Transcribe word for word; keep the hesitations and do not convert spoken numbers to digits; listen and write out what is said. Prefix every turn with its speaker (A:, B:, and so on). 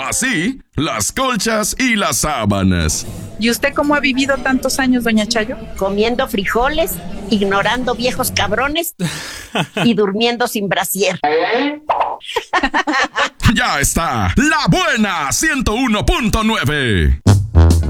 A: Así, las colchas y las sábanas.
B: ¿Y usted cómo ha vivido tantos años, doña Chayo?
C: Comiendo frijoles, ignorando viejos cabrones y durmiendo sin brasier.
A: Ya está, La Buena ciento uno punto nueve.